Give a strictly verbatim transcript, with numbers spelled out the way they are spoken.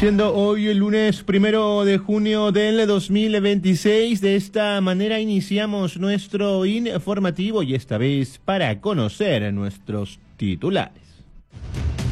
Siendo hoy el lunes primero de junio del dos mil veintiséis, de esta manera iniciamos nuestro informativo y esta vez para conocer nuestros titulares.